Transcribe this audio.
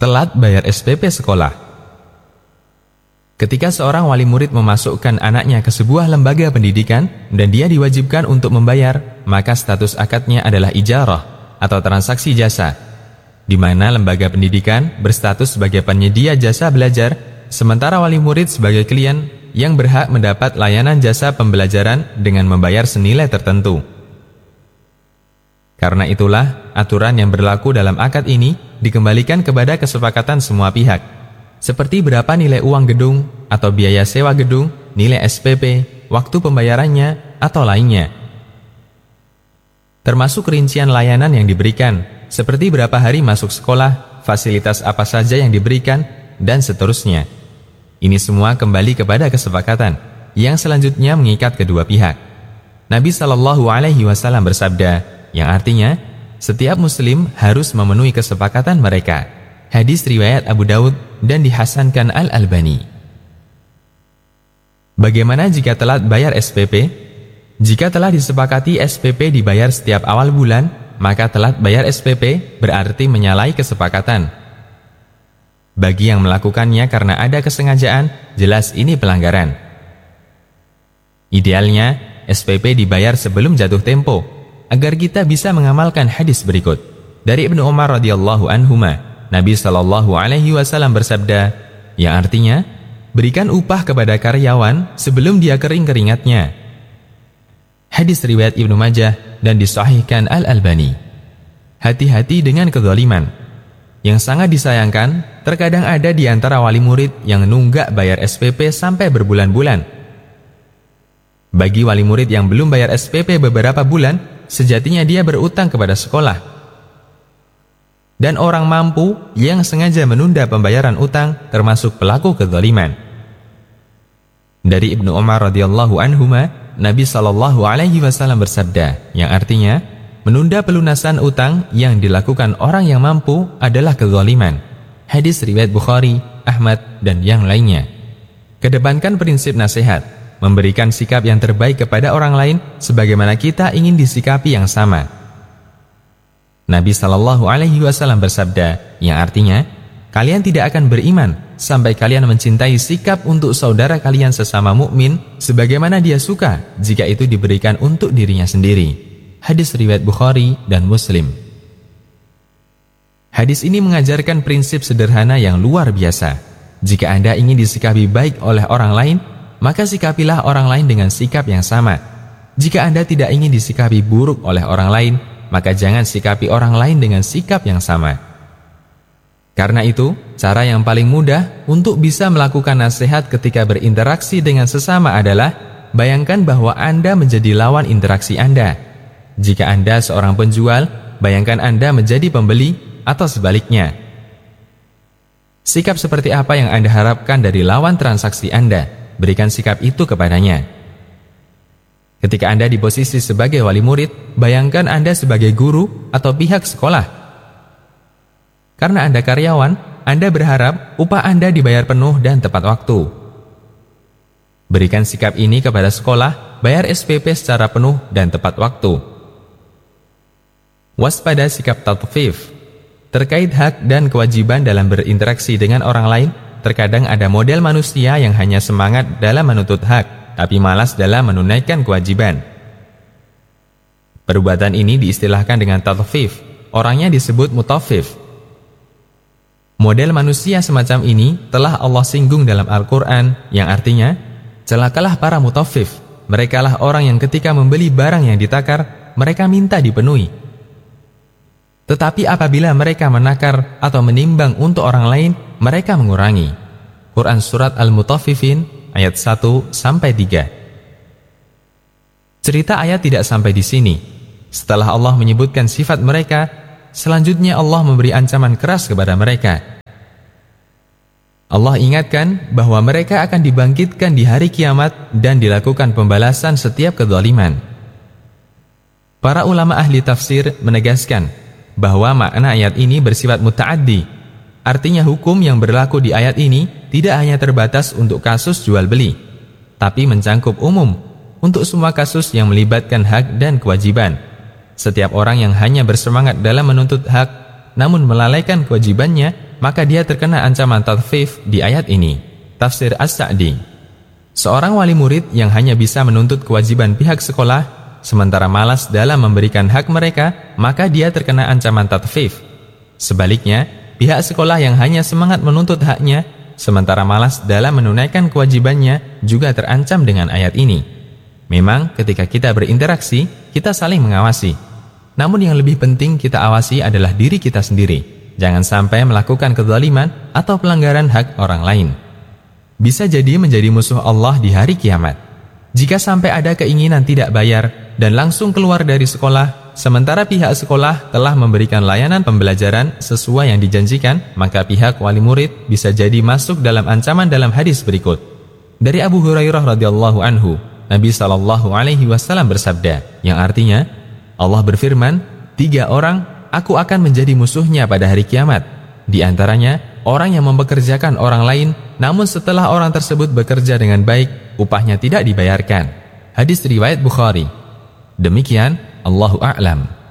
Telat bayar SPP sekolah. Ketika seorang wali murid memasukkan anaknya ke sebuah lembaga pendidikan dan dia diwajibkan untuk membayar, maka status akadnya adalah ijarah atau transaksi jasa, di mana lembaga pendidikan berstatus sebagai penyedia jasa belajar, sementara wali murid sebagai klien yang berhak mendapat layanan jasa pembelajaran dengan membayar senilai tertentu. Karena itulah, aturan yang berlaku dalam akad ini dikembalikan kepada kesepakatan semua pihak, seperti berapa nilai uang gedung atau biaya sewa gedung, nilai SPP, waktu pembayarannya, atau lainnya. Termasuk rincian layanan yang diberikan, seperti berapa hari masuk sekolah, fasilitas apa saja yang diberikan, dan seterusnya. Ini semua kembali kepada kesepakatan, yang selanjutnya mengikat kedua pihak. Nabi SAW bersabda, yang artinya, setiap muslim harus memenuhi kesepakatan mereka. Hadis riwayat Abu Daud dan dihasankan Al-Albani. Bagaimana jika telat bayar SPP? Jika telah disepakati SPP dibayar setiap awal bulan, maka telat bayar SPP berarti menyalahi kesepakatan. Bagi yang melakukannya karena ada kesengajaan, jelas ini pelanggaran. Idealnya, SPP dibayar sebelum jatuh tempo, agar kita bisa mengamalkan hadis berikut. Dari Ibnu Umar radhiyallahu anhuma, Nabi SAW bersabda, yang artinya, berikan upah kepada karyawan sebelum dia kering keringatnya. Hadis riwayat Ibnu Majah dan disahihkan Al-Albani. Hati-hati dengan kezaliman. Yang sangat disayangkan, terkadang ada di antara wali murid yang nunggak bayar SPP sampai berbulan-bulan. Bagi wali murid yang belum bayar SPP beberapa bulan, sejatinya dia berutang kepada sekolah. Dan orang mampu yang sengaja menunda pembayaran utang termasuk pelaku kezaliman. Dari Ibnu Umar radhiyallahu anhuma, Nabi SAW bersabda, yang artinya, menunda pelunasan utang yang dilakukan orang yang mampu adalah kezaliman. Hadis riwayat Bukhari, Ahmad, dan yang lainnya. Kedepankan prinsip nasihat, memberikan sikap yang terbaik kepada orang lain sebagaimana kita ingin disikapi yang sama. Nabi SAW bersabda, yang artinya, kalian tidak akan beriman sampai kalian mencintai sikap untuk saudara kalian sesama mukmin sebagaimana dia suka jika itu diberikan untuk dirinya sendiri. Hadis riwayat Bukhari dan Muslim. Hadis ini mengajarkan prinsip sederhana yang luar biasa. Jika Anda ingin disikapi baik oleh orang lain, maka sikapilah orang lain dengan sikap yang sama. Jika Anda tidak ingin disikapi buruk oleh orang lain, maka jangan sikapi orang lain dengan sikap yang sama. Karena itu, cara yang paling mudah untuk bisa melakukan nasihat ketika berinteraksi dengan sesama adalah bayangkan bahwa Anda menjadi lawan interaksi Anda. Jika Anda seorang penjual, bayangkan Anda menjadi pembeli atau sebaliknya. Sikap seperti apa yang Anda harapkan dari lawan transaksi Anda? Berikan sikap itu kepadanya. Ketika Anda di posisi sebagai wali murid, bayangkan Anda sebagai guru atau pihak sekolah. Karena Anda karyawan, Anda berharap upah Anda dibayar penuh dan tepat waktu. Berikan sikap ini kepada sekolah, bayar SPP secara penuh dan tepat waktu. Waspada sikap tatfif. Terkait hak dan kewajiban dalam berinteraksi dengan orang lain, terkadang ada model manusia yang hanya semangat dalam menuntut hak, tapi malas dalam menunaikan kewajiban. Perbuatan ini diistilahkan dengan tatfif, orangnya disebut mutaffif. Model manusia semacam ini telah Allah singgung dalam Al-Quran, yang artinya, celakalah para mutaffif, merekalah orang yang ketika membeli barang yang ditakar, mereka minta dipenuhi. Tetapi apabila mereka menakar atau menimbang untuk orang lain, mereka mengurangi. Quran Surat Al-Mutaffifin ayat 1-3. Cerita ayat tidak sampai di sini. Setelah Allah menyebutkan sifat mereka, selanjutnya Allah memberi ancaman keras kepada mereka. Allah ingatkan bahwa mereka akan dibangkitkan di hari kiamat dan dilakukan pembalasan setiap kezaliman. Para ulama ahli tafsir menegaskan bahwa makna ayat ini bersifat muta'addi. Artinya hukum yang berlaku di ayat ini tidak hanya terbatas untuk kasus jual beli, tapi mencangkup umum untuk semua kasus yang melibatkan hak dan kewajiban. Setiap orang yang hanya bersemangat dalam menuntut hak namun melalaikan kewajibannya, maka dia terkena ancaman tathfif di ayat ini. Tafsir As-Sa'di. Seorang wali murid yang hanya bisa menuntut kewajiban pihak sekolah, sementara malas dalam memberikan hak mereka, maka dia terkena ancaman tathfif. Sebaliknya, pihak sekolah yang hanya semangat menuntut haknya, sementara malas dalam menunaikan kewajibannya, juga terancam dengan ayat ini. Memang ketika kita berinteraksi, kita saling mengawasi. Namun yang lebih penting kita awasi adalah diri kita sendiri. Jangan sampai melakukan kezaliman atau pelanggaran hak orang lain. Bisa jadi menjadi musuh Allah di hari kiamat. Jika sampai ada keinginan tidak bayar dan langsung keluar dari sekolah, sementara pihak sekolah telah memberikan layanan pembelajaran sesuai yang dijanjikan, maka pihak wali murid bisa jadi masuk dalam ancaman dalam hadis berikut. Dari Abu Hurairah radhiyallahu anhu, Nabi SAW bersabda, yang artinya, Allah berfirman, 3 orang aku akan menjadi musuhnya pada hari kiamat. Di antaranya, orang yang mempekerjakan orang lain, namun setelah orang tersebut bekerja dengan baik, upahnya tidak dibayarkan. Hadis riwayat Bukhari. Demikian, Allahu a'lam.